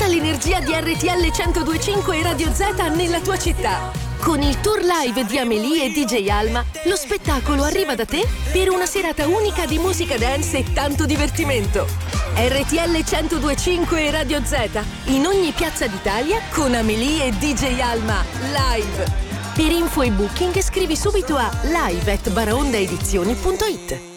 tutta l'energia di RTL 102.5 e Radio Z nella tua città. Con il tour live di Amélie e DJ Alma, lo spettacolo arriva da te per una serata unica di musica dance e tanto divertimento. RTL 102.5 e Radio Z, in ogni piazza d'Italia con Amélie e DJ Alma, live. Per info e booking scrivi subito a live@baraondaedizioni.it.